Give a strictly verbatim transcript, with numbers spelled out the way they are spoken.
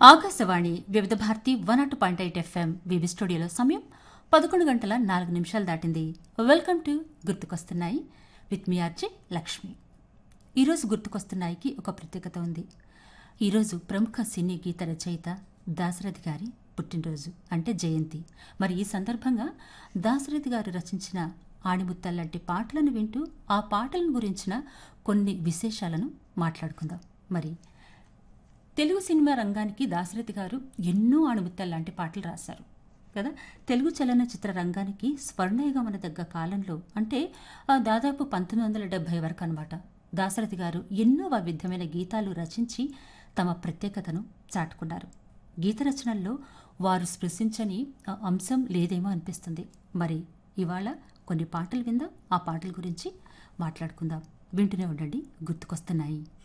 ఆకాశవాణి వివిధ Bharati one not point eight FM వివి స్టూడియోలో సమయం పదకొండు గంటల నాలుగు నిమిషాలు దాటింది. వెల్కమ్ టు గుర్తుకొస్తున్నాయి విత్ మీ ఆర్జే లక్ష్మి. ఈరోజు గుర్తుకొస్తున్నాయికి ఒక ప్రత్యేకత ఉంది. ఈరోజు ప్రముఖ సినీ గీత రచయిత దాశరథి గారి పుట్టినరోజు, అంటే జయంతి. మరి ఈ సందర్భంగా దాశరథి గారు రచించిన ఆణిముత్యాలంటి పాటలను వింటూ ఆ పాటలను గురించిన కొన్ని విశేషాలను మాట్లాడుకుందాం. మరి తెలుగు సినిమా రంగానికి దాశరథి గారు ఎన్నో ఆణిముత్యాల లాంటి పాటలు రాశారు కదా. తెలుగు చలనచిత్ర రంగానికి స్వర్ణయుగం అనదగ్గ కాలంలో, అంటే దాదాపు పంతొమ్మిది వందల డెబ్బై వరకు అనమాట, దాశరథి గారు ఎన్నో వైవిధ్యమైన గీతాలు రచించి తమ ప్రత్యేకతను చాటుకున్నారు. గీత రచనల్లో వారు స్పృశించని అంశం లేదేమో అనిపిస్తుంది. మరి ఇవాళ కొన్ని పాటలు విందాం, ఆ పాటల గురించి మాట్లాడుకుందాం. వింటూనే ఉండండి, గుర్తుకొస్తున్నాయి.